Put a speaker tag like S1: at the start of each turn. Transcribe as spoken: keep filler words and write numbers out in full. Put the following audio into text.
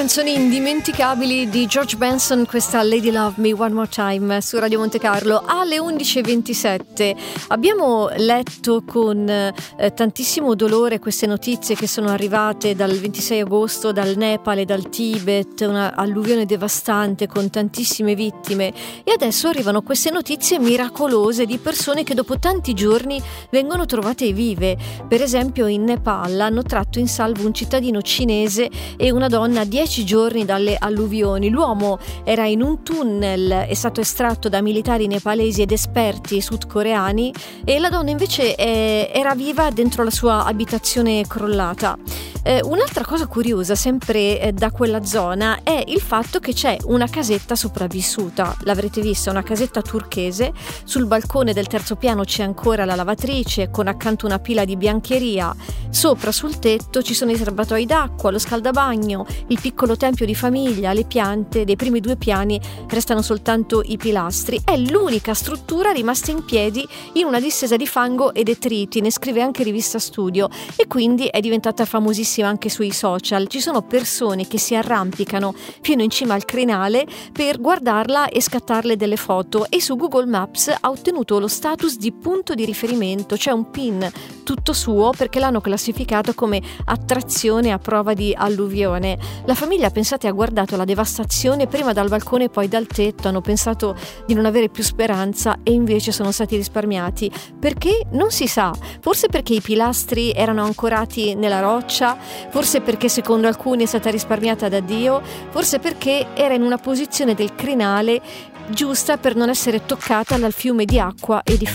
S1: Canzoni indimenticabili di George Benson, questa Lady Love Me One More Time su Radio Monte Carlo alle undici e ventisette. Abbiamo letto con eh, tantissimo dolore queste notizie che sono arrivate dal ventisei agosto dal Nepal e dal Tibet, una alluvione devastante con tantissime vittime, e adesso arrivano queste notizie miracolose di persone che dopo tanti giorni vengono trovate vive. Per esempio in Nepal hanno tratto in salvo un cittadino cinese e una donna dieci giorni dalle alluvioni. L'uomo era in un tunnel, è stato estratto da militari nepalesi ed esperti sudcoreani, e la donna invece eh, era viva dentro la sua abitazione crollata. Eh, un'altra cosa curiosa, sempre eh, da quella zona, è il fatto che c'è una casetta sopravvissuta. L'avrete vista, una casetta turchese. Sul balcone del terzo piano c'è ancora la lavatrice con accanto una pila di biancheria. Sopra sul tetto ci sono i serbatoi d'acqua, lo scaldabagno, il piccolo tempio di famiglia, le piante. Dei primi due piani restano soltanto i pilastri. È l'unica struttura rimasta in piedi in una distesa di fango e detriti, ne scrive anche Rivista Studio, e quindi è diventata famosissima anche sui social. Ci sono persone che si arrampicano fino in cima al crinale per guardarla e scattarle delle foto, e su Google Maps ha ottenuto lo status di punto di riferimento. C'è un pin tutto suo perché l'hanno classificato come attrazione a prova di alluvione. La famiglia, pensate, ha guardato la devastazione prima dal balcone e poi dal tetto, hanno pensato di non avere più speranza e invece sono stati risparmiati. Perché? Non si sa. Forse perché i pilastri erano ancorati nella roccia, forse perché secondo alcuni è stata risparmiata da Dio, forse perché era in una posizione del crinale giusta per non essere toccata dal fiume di acqua e di